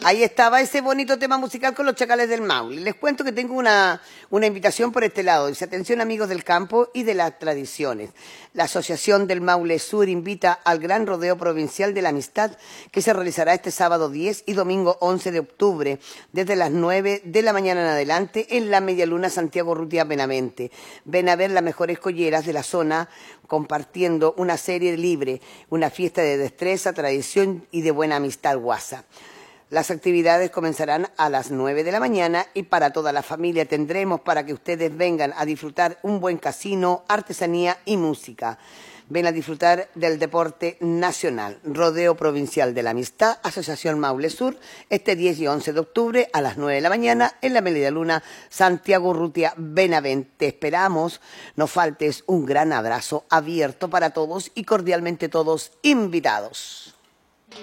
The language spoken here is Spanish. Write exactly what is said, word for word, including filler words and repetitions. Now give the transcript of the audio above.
Ahí estaba ese bonito tema musical con los Chacales del Maule. Les cuento que tengo una, una invitación por este lado. Dice, atención amigos del campo y de las tradiciones. La Asociación del Maule Sur invita al Gran Rodeo Provincial de la Amistad que se realizará este sábado diez y domingo once de octubre desde las nueve de la mañana en adelante en la Medialuna Santiago Urrutia Benavente. Ven a ver las mejores colleras de la zona compartiendo una serie libre, una fiesta de destreza, tradición y de buena amistad guasa. Las actividades comenzarán a las nueve de la mañana y para toda la familia tendremos para que ustedes vengan a disfrutar un buen casino, artesanía y música. Ven a disfrutar del deporte nacional. Rodeo Provincial de la Amistad, Asociación Maule Sur, este diez y once de octubre a las nueve de la mañana en la Medialuna Santiago Urrutia Benavente. Te esperamos, no faltes, un gran abrazo abierto para todos y cordialmente todos invitados.